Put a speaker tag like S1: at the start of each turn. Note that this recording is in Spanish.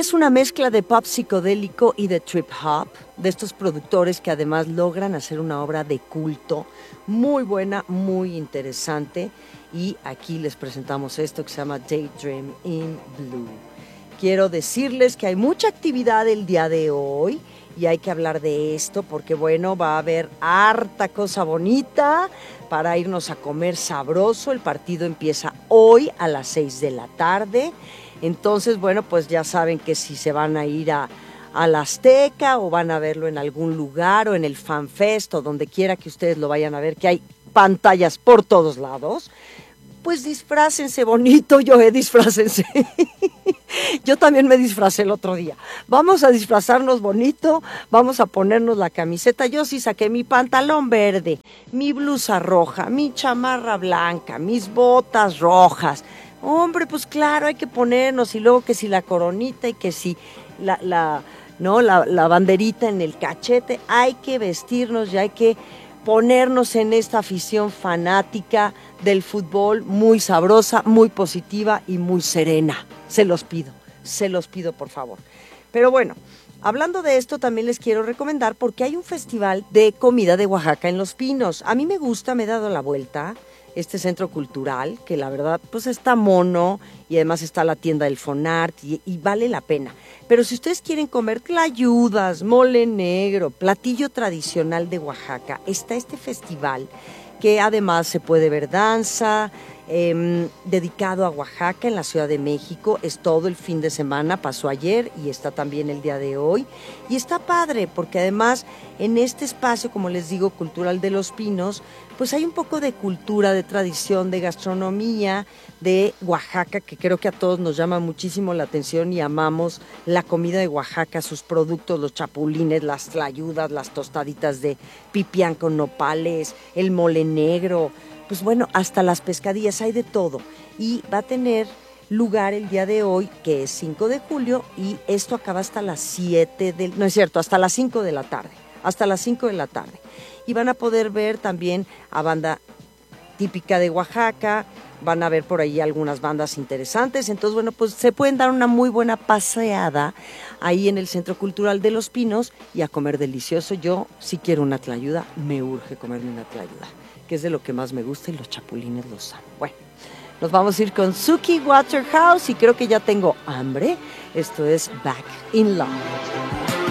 S1: es una mezcla de pop psicodélico y de trip hop, de estos productores que además logran hacer una obra de culto muy buena, muy interesante. Y aquí les presentamos esto que se llama Daydream in Blue. Quiero decirles que hay mucha actividad el día de hoy y hay que hablar de esto porque, bueno, va a haber harta cosa bonita para irnos a comer sabroso. El partido empieza hoy a las 6 de la tarde. Entonces, bueno, pues ya saben que si se van a ir a la Azteca o van a verlo en algún lugar o en el FanFest o donde quiera que ustedes lo vayan a ver, que hay pantallas por todos lados, pues disfrácense bonito, disfrácense. Yo también me disfracé el otro día. Vamos a disfrazarnos bonito, vamos a ponernos la camiseta. Yo sí saqué mi pantalón verde, mi blusa roja, mi chamarra blanca, mis botas rojas. Hombre, pues claro, hay que ponernos, y luego que si la coronita y que si la banderita en el cachete, hay que vestirnos y hay que ponernos en esta afición fanática del fútbol, muy sabrosa, muy positiva y muy serena. Se los pido por favor. Pero bueno, hablando de esto también les quiero recomendar porque hay un festival de comida de Oaxaca en Los Pinos. A mí me gusta, me he dado la vuelta, este centro cultural, que la verdad pues está mono y además está la tienda del Fonart y vale la pena. Pero si ustedes quieren comer tlayudas, mole negro, platillo tradicional de Oaxaca, está este festival que además se puede ver danza, dedicado a Oaxaca en la Ciudad de México. Es todo el fin de semana, pasó ayer y está también el día de hoy. Y está padre porque además en este espacio, como les digo, cultural de Los Pinos, pues hay un poco de cultura, de tradición, de gastronomía de Oaxaca, que creo que a todos nos llama muchísimo la atención y amamos la comida de Oaxaca, sus productos, los chapulines, las tlayudas, las tostaditas de pipián con nopales, el mole negro, pues bueno, hasta las pescadillas, hay de todo. Y va a tener lugar el día de hoy, que es 5 de julio, y esto acaba hasta las 7 del... No es cierto, hasta las 5 de la tarde. Hasta las 5 de la tarde. Y van a poder ver también a banda típica de Oaxaca, van a ver por ahí algunas bandas interesantes. Entonces, bueno, pues se pueden dar una muy buena paseada ahí en el Centro Cultural de Los Pinos y a comer delicioso. Yo, si quiero una tlayuda, me urge comerme una tlayuda, que es de lo que más me gusta, y los chapulines los amo. Bueno, nos vamos a ir con Suki Waterhouse y creo que ya tengo hambre. Esto es Back in Love.